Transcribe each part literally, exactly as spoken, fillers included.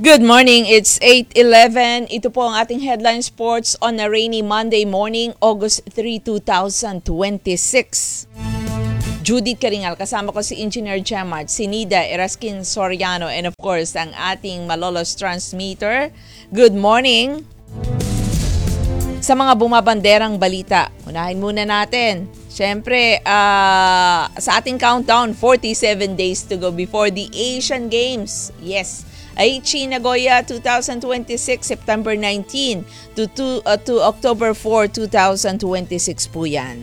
Good morning, it's eight eleven. Ito po ang ating headline sports on a rainy Monday morning, August third, twenty twenty-six. Judith Karingal, kasama ko si Engineer Gemart, si Nida Eraskin Soriano, and of course, ang ating Malolos transmitter. Good morning! Sa mga bumabanderang balita, unahin muna natin. Siyempre, uh, sa ating countdown, forty-seven days to go before the Asian Games. Yes, Aichi Nagoya twenty twenty-six, September nineteenth to, to, uh, to October fourth, twenty twenty-six po yan.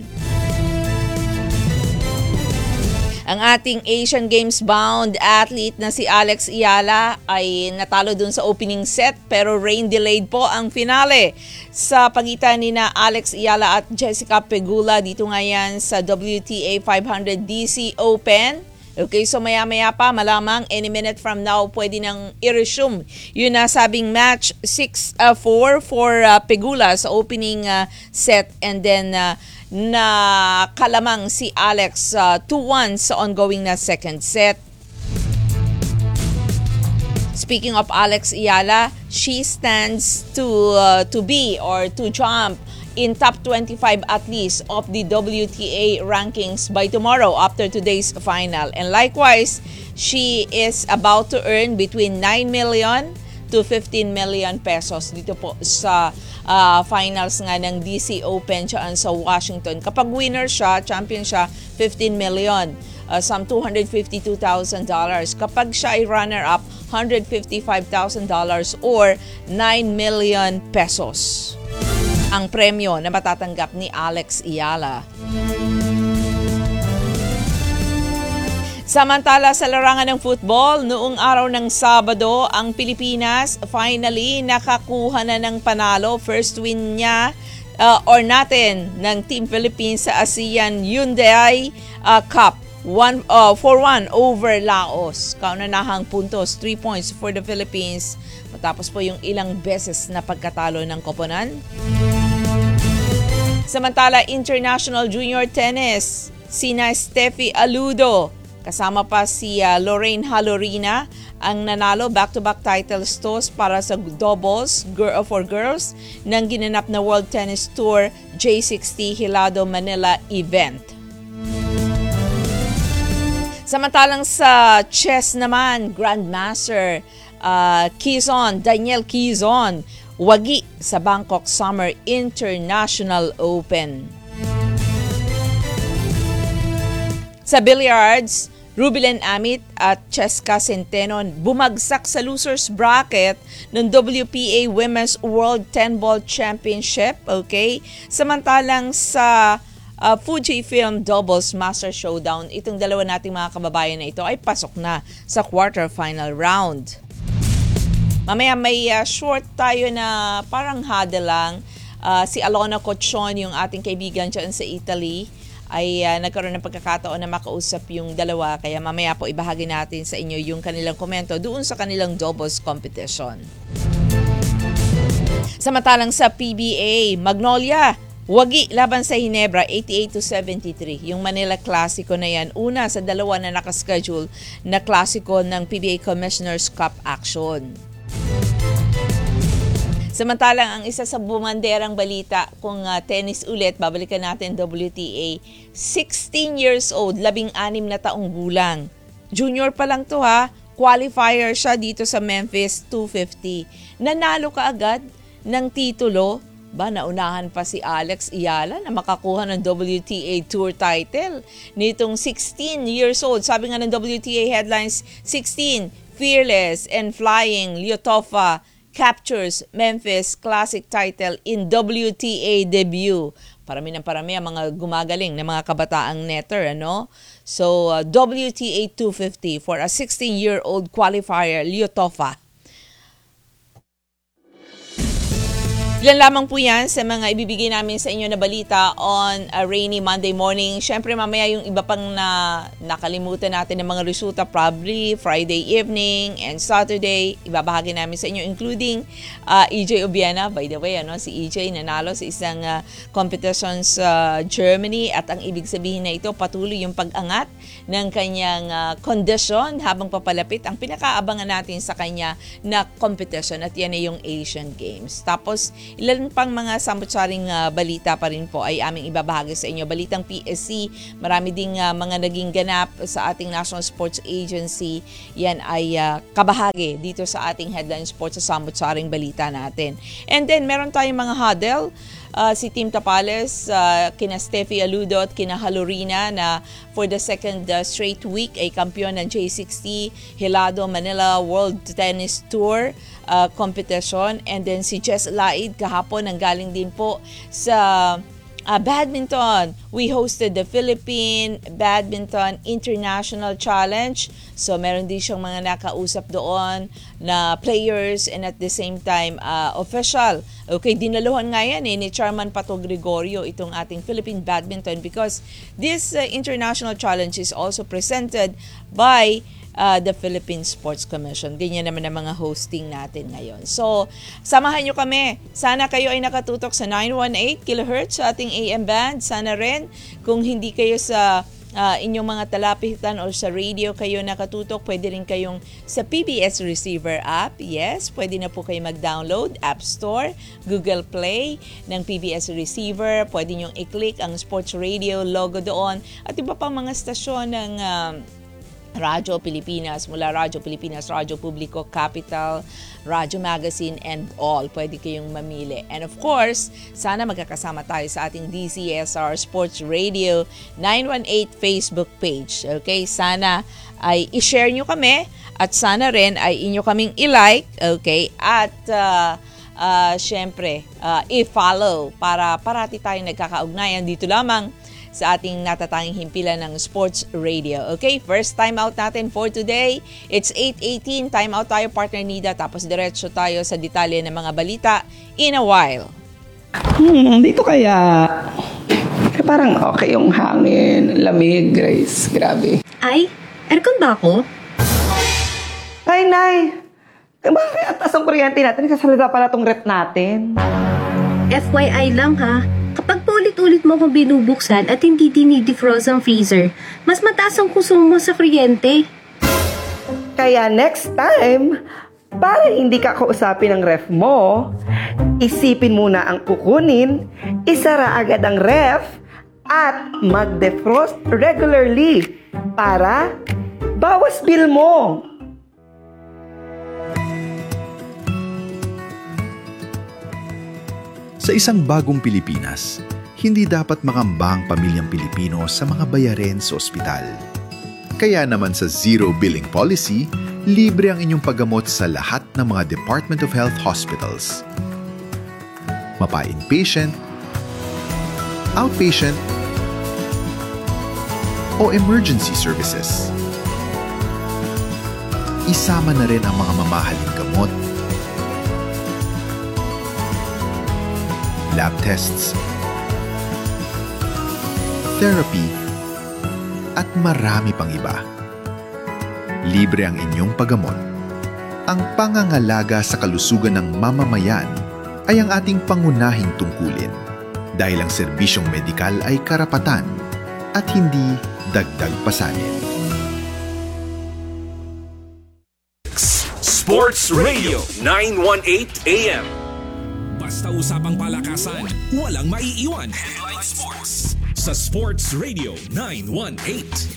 Ang ating Asian Games bound athlete na si Alex Eala ay natalo dun sa opening set pero rain delayed po ang finale sa pagitan ni na Alex Eala at Jessica Pegula dito ngayon sa W T A five hundred D C Open. Okay, so maya-maya pa, malamang any minute from now, pwede nang i-resume yun na sabing match six four for uh, Pegula sa opening uh, set, and then uh, na kalamang si Alex uh, two one sa ongoing na second set. Speaking of Alex Eala, she stands to uh, to be or to jump in top twenty-five at least of the W T A rankings by tomorrow after today's final. And likewise, she is about to earn between nine million to fifteen million pesos dito po sa uh, finals nga ng D C Open dyan sa Washington. Kapag winner siya, champion siya, fifteen million. Uh, some two hundred fifty-two thousand dollars. Kapag siya ay runner-up, one hundred fifty-five thousand dollars or nine million pesos. Ang premyo na matatanggap ni Alex Eala. Samantala sa larangan ng football, noong araw ng Sabado, ang Pilipinas finally nakakuha na ng panalo. First win niya uh, or natin ng Team Philippines sa ASEAN Hyundai uh, Cup. four one over Laos. Kaunanahang puntos, three points for the Philippines. Matapos po yung ilang beses na pagkatalo ng koponan. Samantala, International Junior Tennis, sina Steffi Aludo, kasama pa si uh, Lorraine Halorina, ang nanalo back-to-back titles tos para sa doubles girl for girls ng ginanap na World Tennis Tour J sixty Hilado Manila event. Samantalang sa chess naman, Grandmaster uh, Quezon, Daniel Quezon, wagi sa Bangkok Summer International Open. Sa billiards, Rubilen Amit at Cheska Centeno bumagsak sa losers bracket ng W P A Women's World ten Ball Championship. Okay? Samantalang sa Uh, Fujifilm Doubles Master Showdown, itong dalawa nating mga kababayan na ito ay pasok na sa quarterfinal round. Mamaya may uh, short tayo na parang hada lang. Uh, si Alona Cochon, yung ating kaibigan dyan sa Italy, ay uh, nagkaroon ng pagkakataon na makausap yung dalawa. Kaya mamaya po ibahagi natin sa inyo yung kanilang komento doon sa kanilang doubles competition. Samantalang sa P B A, Magnolia, wagi laban sa Ginebra, eighty-eight to seventy-three. Yung Manila Clasico na yan, una sa dalawa na nakaschedule na klasiko ng P B A Commissioner's Cup action. Samantalang ang isa sa bumanderang balita kung uh, tennis ulit, babalikan natin W T A, sixteen years old, labing anim na taong gulang. Junior pa lang to ha, qualifier siya dito sa Memphis two fifty. Nanalo ka agad ng titulo. Ba, naunahan pa si Alex Eala na makakuha ng W T A Tour title nitong sixteen years old. Sabi nga ng W T A headlines, sixteen, fearless and flying Liotova captures Memphis Classic title in W T A debut. Parami ng parami ang mga gumagaling na mga kabataang netter, ano? So, uh, W T A two fifty for a sixteen-year-old qualifier, Liotova. Ilan lamang po yan sa mga ibibigay namin sa inyo na balita on a rainy Monday morning. Siyempre mamaya yung iba pang na nakalimutan natin ng mga resulta, probably Friday evening and Saturday. Ibabahagi namin sa inyo including uh, E J Obiena. By the way, ano, si E J nanalo sa isang uh, competition sa Germany at ang ibig sabihin na ito patuloy yung pag-angat ng kanyang uh, condition habang papalapit ang pinakaabangan natin sa kanya na competition at yan ay yung Asian Games. Tapos ilan pang mga samot-saring uh, balita pa rin po ay aming ibabahagi sa inyo. Balitang P S C, marami ding uh, mga naging ganap sa ating National Sports Agency. Yan ay uh, kabahagi dito sa ating Headline Sports sa samot-saring balita natin. And then meron tayong mga huddle. Uh, si Team Tapales, uh, kina Steffi Aludo at kina Halorina na for the second uh, straight week ay kampiyon ng J sixty Helado Manila World Tennis Tour uh, competition. And then si Jess Laid kahapon ang galing din po sa uh, badminton. We hosted the Philippine Badminton International Challenge. So meron din siyang mga nakausap doon na players and at the same time uh, official. Okay, dinaluhan nga yan eh, ni Chairman Pato Gregorio itong ating Philippine Badminton because this uh, international challenge is also presented by uh, the Philippine Sports Commission. Ganyan naman ang mga hosting natin ngayon. So, samahan nyo kami. Sana kayo ay nakatutok sa nine eighteen kilohertz sa ating A M band. Sana rin kung hindi kayo sa Uh, inyong mga talapitan o sa radio kayo nakatutok, pwede rin kayong sa P B S Receiver app. Yes, pwede na po kayo mag-download App Store, Google Play ng P B S Receiver. Pwede nyong i-click ang Sports Radio logo doon at iba pang mga stasyon ng uh, Radyo Pilipinas, mula Radyo Pilipinas, Radyo Publiko, Capital, Radyo Magazine, and all. Pwede kayong mamili. And of course, sana magkakasama tayo sa ating D C S R Sports Radio nine eighteen Facebook page. Okay? Sana ay i-share nyo kami at sana rin ay inyo kaming i-like. Okay? At uh, uh, syempre, uh, i-follow para parati tayong nagkakaugnayan dito lamang sa ating natatanging himpilan ng Sports Radio. Okay, first time out natin for today. It's eight eighteen. Time out tayo, partner Nida. Tapos diretso tayo sa detalye ng mga balita in a while. Hmm, dito kaya parang okay yung hangin, lamig, Grace. Grabe. Ay, aircon ba ako? Ay, Nay. Bakit kaya taas ang kuryente natin? Kasalada pala tong rep natin. F Y I lang ha. Kapag paulit-ulit mo kung binubuksan at hindi dinidefrost ang freezer, mas mataas ang konsumo sa kuryente. Kaya next time, para hindi ka kausapin ng ref mo, isipin muna ang kukunin, isara agad ang ref, at mag-defrost regularly para bawas bill mo. Sa isang bagong Pilipinas, hindi dapat makamba ang pamilyang Pilipino sa mga bayarin sa ospital. Kaya naman sa Zero Billing Policy, libre ang inyong paggamot sa lahat ng mga Department of Health hospitals. Mapa-inpatient, outpatient, o emergency services. Isama na rin ang mga mamahaling gamot, lab tests, therapy, at marami pang iba. Libre ang inyong paggamot. Ang pangangalaga sa kalusugan ng mamamayan ay ang ating pangunahing tungkulin dahil ang serbisyong medikal ay karapatan at hindi dagdag pasanin. Sports Radio nine eighteen A M. Basta usapang palakasan, walang maiiwan. Headline Sports sa Sports Radio nine eighteen.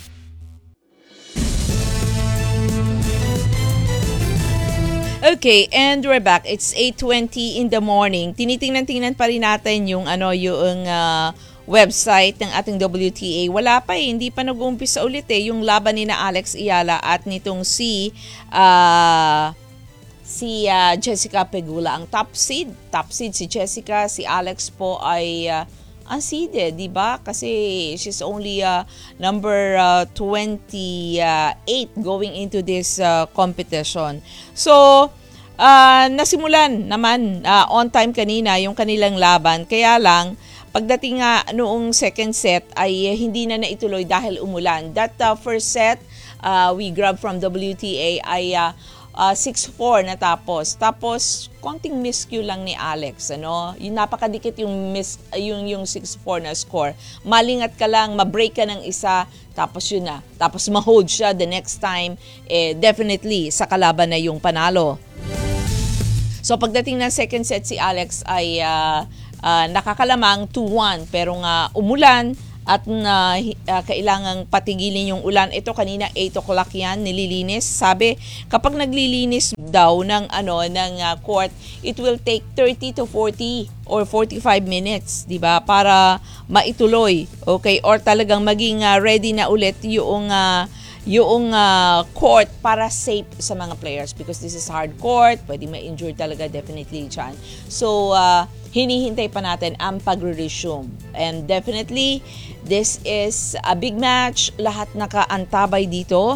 Okay, and we're back. It's eight twenty in the morning. Tinitingnan-tingnan pa rin natin yung ano yung uh, website ng ating W T A. Wala pa eh, hindi pa nag-uumpisa ulit eh yung laban ni na Alex Ayala at nitong si uh, si uh, Jessica Pegula. Ang top seed, top seed si Jessica, si Alex po ay uh, unseeded, di ba? Kasi she's only uh, number uh, twenty-eight going into this uh, competition. So, ah, nasimulan naman ah, on time kanina yung kanilang laban. Kaya lang, pagdating nga noong second set ay hindi na naituloy dahil umulan. That uh, first set uh, we grabbed from W T A ay uh, uh, six four natapos. Tapos konting miscue lang ni Alex, ano? Yung napakadikit yung miss yung yung six four na score. Malingat ka lang, ma-break ka ng isa, tapos yun na. Tapos ma-hold siya the next time, eh definitely sa kalaban na yung panalo. So pagdating ng second set, si Alex ay uh, uh, nakakalamang two one, pero nga umulan at na uh, kailangang patigilin yung ulan. Ito kanina eight o'clock yan nililinis. Sabi kapag naglilinis daw ng ano ng uh, court, it will take thirty to forty or forty-five minutes, 'di ba? Para maituloy. Okay? Or talagang maging uh, ready na ulit yung uh, yung uh, court para safe sa mga players, because this is hard court, pwede ma-injure talaga definitely dyan. So, uh, hinihintay pa natin ang pag-resume. And definitely, this is a big match. Lahat nakaantabay dito.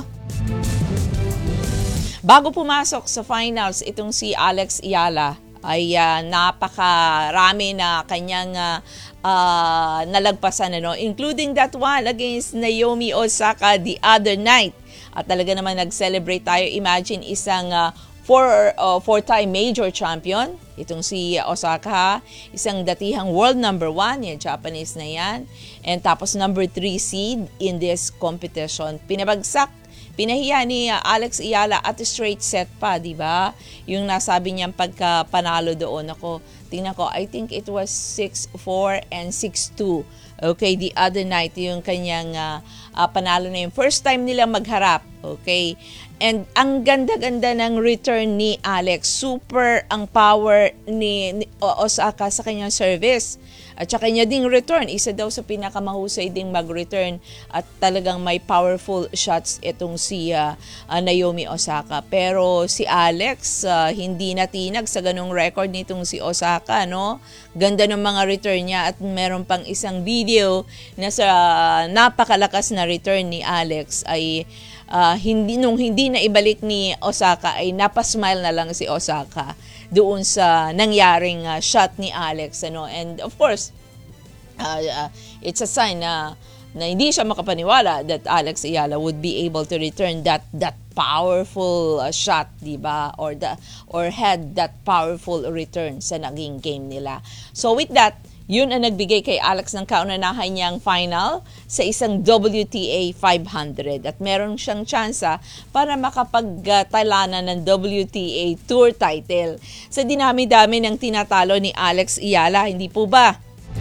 Bago pumasok sa finals, itong si Alex Ayala ay uh, napakarami na kanyang uh, uh, nalagpasan, ano? Including that one against Naomi Osaka the other night. At talaga naman nag-celebrate tayo. Imagine isang uh, four, uh, four-time major champion. Itong si Osaka, isang datihang world number one, yung Japanese na yan. And tapos number three seed in this competition. Pinabagsak, pinahiya ni uh, Alex Ayala at straight set pa, di ba? Yung nasabi niyang pagka-panalo doon, ako, tingnan ko, I think it was six four and six two. Okay, the other night, yung kanyang uh, uh, panalo na yung first time nilang magharap. Okay, and ang ganda-ganda ng return ni Alex. Super ang power ni, ni Osaka sa kanyang service. At saka niya ding return. Isa daw sa pinakamahusay ding mag-return. At talagang may powerful shots itong si uh, uh, Naomi Osaka. Pero si Alex, uh, hindi natinag sa ganong record nitong si Osaka, no? Ganda ng mga return niya. At meron pang isang video na sa uh, napakalakas na return ni Alex ay uh, hindi, nung hindi na ibalik ni Osaka ay napasmile na lang si Osaka doon sa nangyaring uh, shot ni Alex, ano. And of course, uh, uh, it's a sign na na hindi siya makapaniwala that Alex Ayala would be able to return that that powerful uh, shot, di ba? Or the or had that powerful return sa naging game nila. So with that, yun ang nagbigay kay Alex ng kaunanahan niyang final sa isang W T A five hundred. At meron siyang tsansa para makapagtalanan ng W T A Tour title. Sa dinami-dami ng tinatalo ni Alex Ayala, hindi po ba?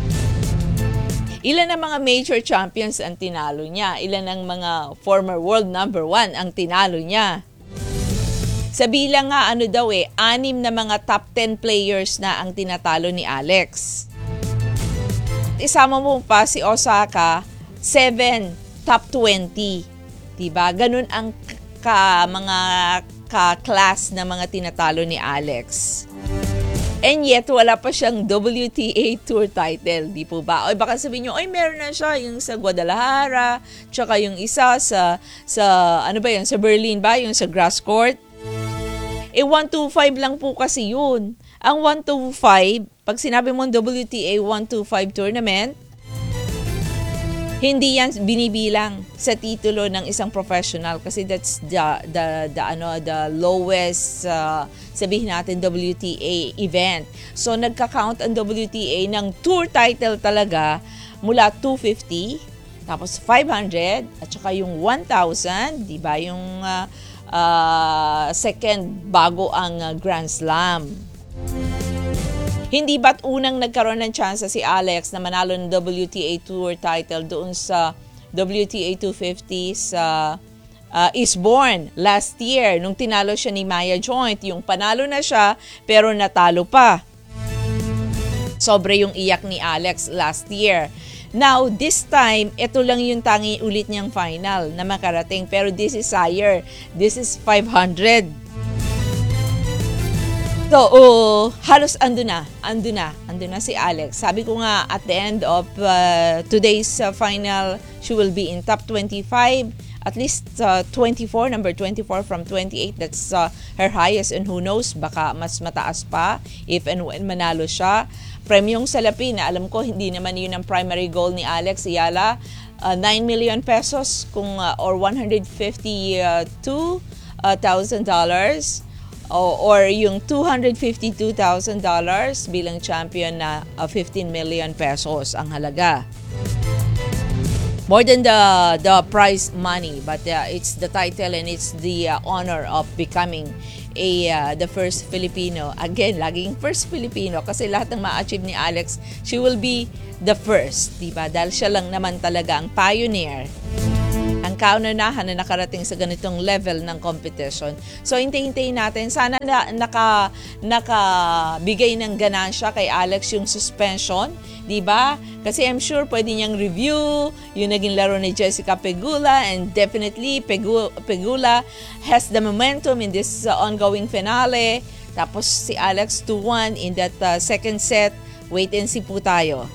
Ilan ang mga major champions ang tinalo niya? Ilan ang mga former world number one ang tinalo niya? Sa bilang nga ano daw eh, anim na mga top ten players na ang tinatalo ni Alex. Isama mo pa si Osaka, seven top twenty. Diba? Ganun ang ka, mga ka-class na mga tinatalo ni Alex. And yet, wala pa siyang W T A Tour title, di po ba? O baka sabihin nyo, ay meron na siya, yung sa Guadalajara, tsaka yung isa sa, sa ano ba yun, sa Berlin ba, yung sa grass court. Eh, one twenty-five lang po kasi yun. Ang one twenty-five, pag sinabi mo W T A one twenty-five tournament, hindi yan binibilang sa titulo ng isang professional kasi that's the the the ano the lowest uh, sabihin natin W T A event. So nagka-count ang W T A ng tour title talaga mula two fifty, tapos five hundred at saka yung one thousand, di ba? Yung uh, uh, second bago ang uh, Grand Slam. Hindi ba't unang nagkaroon ng chance si Alex na manalo ng W T A Tour title doon sa W T A two fifty sa uh, Eastbourne last year nung tinalo siya ni Maya Joint. Yung panalo na siya pero natalo pa. Sobre yung iyak ni Alex last year. Now, this time, ito lang yung tangi ulit niyang final na makarating. Pero this is higher. This is five hundred. So, oh, halos ando na, ando na, ando na si Alex. Sabi ko nga, at the end of uh, today's uh, final, she will be in top twenty-five. at least uh, twenty-four, number twenty-four from twenty-eight. That's uh, her highest, and who knows, baka mas mataas pa if and when manalo siya. Premyong salapi na alam ko hindi naman yun ang primary goal ni Alex Ayala. Uh, nine million pesos kung uh, or one hundred fifty-two thousand dollars o, or yung two hundred fifty-two thousand dollars bilang champion na uh, fifteen million pesos ang halaga. More than the the prize money, but uh, it's the title and it's the uh, honor of becoming a uh, the first Filipino. Again, laging first Filipino kasi lahat ng ma-achieve ni Alex, she will be the first, diba? Dahil siya lang naman talaga ang pioneer, ang kaunahan na nakarating sa ganitong level ng competition. So, hintay-hintayin natin. Sana na, naka, nakabigay ng ganansya kay Alex yung suspension, di ba? Kasi I'm sure pwede niyang review yung naging laro ni Jessica Pegula, and definitely Pegu- Pegula has the momentum in this uh, ongoing finale. Tapos si Alex two one in that uh, second set. Wait and see po tayo.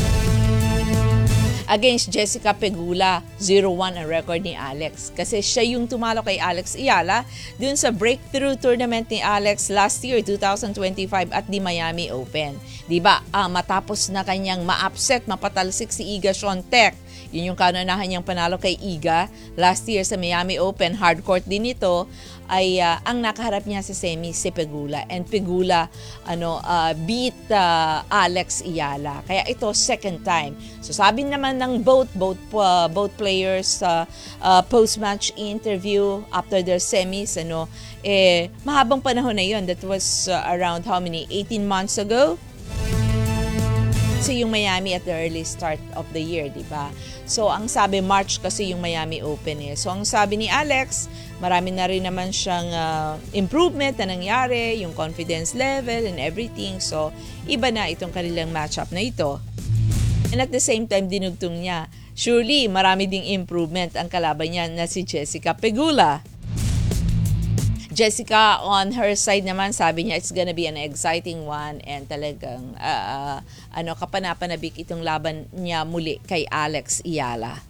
Against Jessica Pegula, zero one ang record ni Alex. Kasi siya yung tumalo kay Alex Ayala dun sa breakthrough tournament ni Alex last year, twenty twenty-five, at the Miami Open. Diba, ah, matapos na kanyang ma-upset, mapatalsik si Iga Swiatek. Yun yung kanunahan niyang panalo kay Iga last year sa Miami Open. Hardcourt din ito. Ay uh, ang nakaharap niya sa semi si Pegula, and Pegula ano uh, beat uh, Alex Ayala. Kaya ito second time. So sabi naman ng both both uh, both players uh, uh, post-match interview after their semis, ano eh mahabang panahon na 'yon. That was uh, around how many eighteen months ago. So yung Miami at the early start of the year, di ba? So ang sabi March kasi yung Miami Open eh. So ang sabi ni Alex, marami na rin naman siyang uh, improvement na nangyari, yung confidence level and everything. So iba na itong kanilang matchup na ito. And at the same time, dinugtong niya, surely marami ding improvement ang kalaban niya na si Jessica Pegula. Jessica, on her side naman, sabi niya it's gonna be an exciting one, and talagang uh, uh, ano kapanapanabik itong laban niya muli kay Alex Ayala.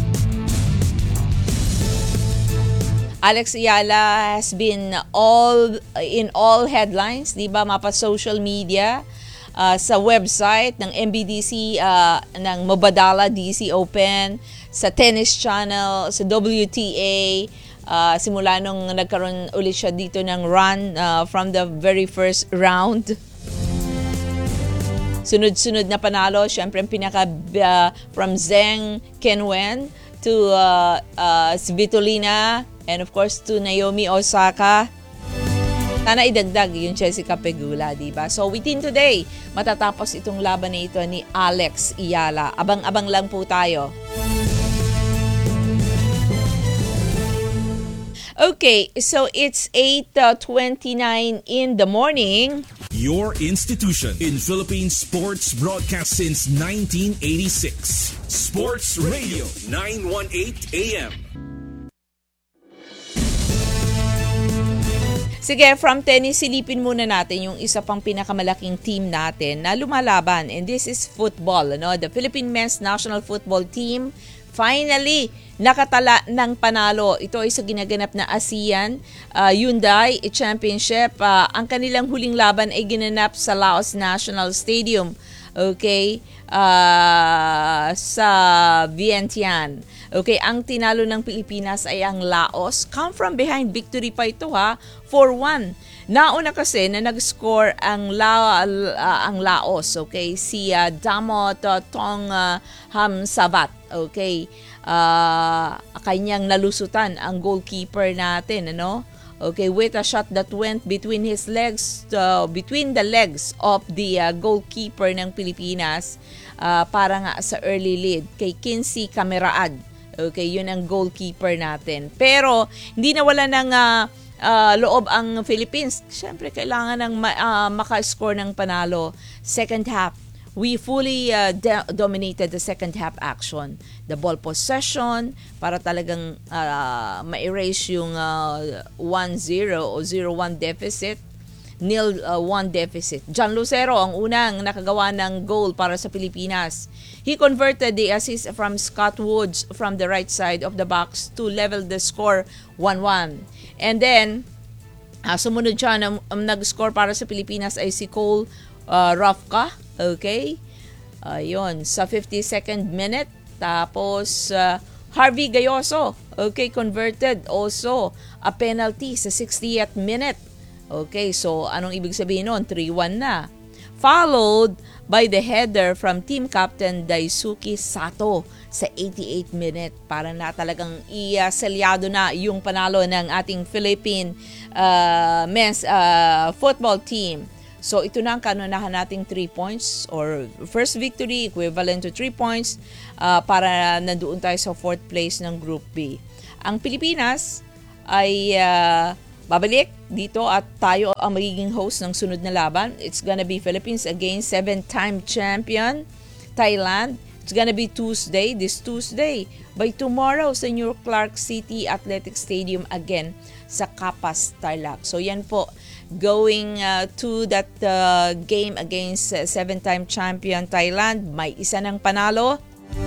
Alex Ayala has been all in all headlines, di ba, mapa social media, uh, sa website ng M B D C, uh, ng Mubadala D C Open, sa Tennis Channel, sa W T A. Uh, simula nung nagkaroon ulit siya dito ng run uh, from the very first round. Sunod-sunod na panalo. Siyempre, pinaka uh, from Zheng Qinwen to uh, uh, Svitolina, and of course to Naomi Osaka. Sana idagdag yung Jessica Pegula, diba? So within today, matatapos itong laban na ito ni Alex Ayala. Abang-abang lang po tayo. Okay, so it's eight twenty-nine in the morning. Your institution in Philippine sports broadcast since nineteen eighty-six. Sports Radio nine eighteen A M. Sige, from tennis, silipin muna natin yung isa pang pinakamalaking team natin na lumalaban. And this is football. Ano? The Philippine Men's National Football Team finally nakatala ng panalo. Ito ay sa ginaganap na ASEAN uh, Hyundai Championship. Uh, ang kanilang huling laban ay ginanap sa Laos National Stadium. Okay? Uh, sa Vientiane. Okay, ang tinalo ng Pilipinas ay ang Laos. Come from behind victory pa ito ha, four one. Nauna kasi na nag-score ang La, uh, ang Laos, okay? Si uh, Damot uh, Tong uh, Hamsavat, okay? Uh, kanyang nalusutan ang goalkeeper natin, ano? Okay, with a shot that went between his legs, uh, between the legs of the uh, goalkeeper ng Pilipinas, uh, para nga sa early lead kay Kinsey Cameraad. Okay, yun ang goalkeeper natin. Pero hindi nawala ng uh, uh, loob ang Philippines. Siyempre, kailangan ng uh, maka-score ng panalo. Second half, we fully uh, de- dominated the second half action. The ball possession, para talagang uh, ma-erase yung uh, one zero o zero one deficit. nil one deficit. John Lucero ang unang nakagawa ng goal para sa Pilipinas. He converted the assist from Scott Woods from the right side of the box to level the score one one. And then, uh, sumunod siya, ang, ang nag-score para sa Pilipinas ay si Cole uh, Rafka. Okay? Ayun, sa fifty-second minute. Tapos, uh, Harvey Gayoso, okay, converted also a penalty sa sixtieth minute. Okay, so anong ibig sabihin nun? three one na. Followed by the header from team captain Daisuke Sato sa eighty-eighth minute. Para na talagang i-selyado na yung panalo ng ating Philippine uh, men's uh, football team. So ito na ang kanunahan nating three points or first victory equivalent to three points uh, para nandoon tayo sa fourth place ng Group B. Ang Pilipinas ay uh, babalik dito at tayo ang magiging host ng sunod na laban. It's gonna be Philippines against seven-time champion Thailand. It's gonna be Tuesday, this Tuesday. By tomorrow sa New Clark City Athletic Stadium again sa Kapas, Tarlac. So yan po, going uh, to that uh, game against uh, seven-time champion Thailand. May isa ng panalo.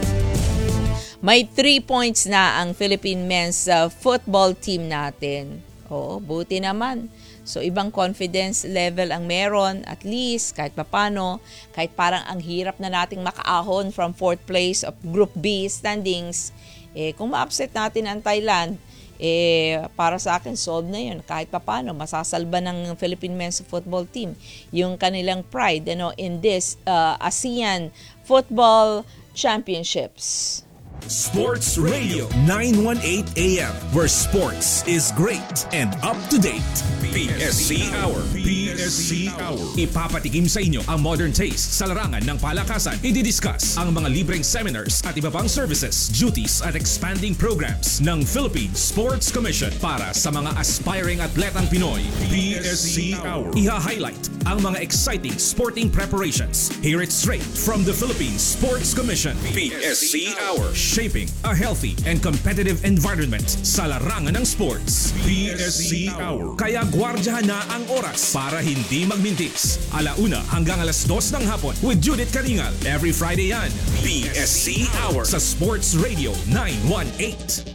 May three points na ang Philippine men's uh, football team natin. Oo, buti naman. So, ibang confidence level ang meron. At least, kahit papano, kahit parang ang hirap na nating makaahon from fourth place of Group B standings, eh, kung ma-upset natin ang Thailand, eh, para sa akin, solve na yun. Kahit papano, masasalba ng Philippine men's football team yung kanilang pride, you know, in this uh, ASEAN Football Championships. Sports Radio nine eighteen A M, where sports is great and up to date. P S C Hour. P S C Hour. Ipapatikim sa inyo ang modern taste sa larangan ng palakasan. I-discuss ang mga libreng seminars at iba pang services, duties at expanding programs ng Philippine Sports Commission para sa mga aspiring atletang Pinoy. P S C Hour. Iha-highlight ang mga exciting sporting preparations. Hear it straight from the Philippine Sports Commission. P S C Hour. Shaping a healthy and competitive environment sa larangan ng sports. P S C Hour. Kaya gwardyahan na ang oras para hindi magmintis. Alauna hanggang alas dos ng hapon with Judith Karingal. Every Friday yan. P S C Hour sa Sports Radio nine eighteen.